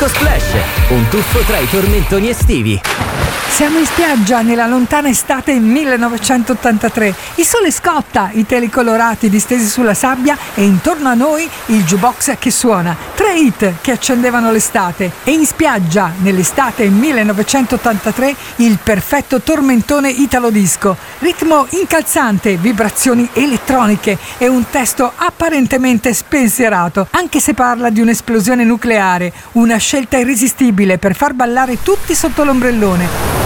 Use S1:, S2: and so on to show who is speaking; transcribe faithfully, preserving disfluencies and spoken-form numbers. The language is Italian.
S1: Disco Splash, un tuffo tra i tormentoni estivi.
S2: Siamo in spiaggia nella lontana estate millenovecentottantatré. Il sole scotta, i teli colorati distesi sulla sabbia e intorno a noi il jukebox che suona. Tre hit che accendevano l'estate. E in spiaggia nell'estate millenovecentottantatré il perfetto tormentone italo disco. Ritmo incalzante, vibrazioni elettroniche e un testo apparentemente spensierato, anche se parla di un'esplosione nucleare, una scelta irresistibile per far ballare tutti sotto l'ombrellone.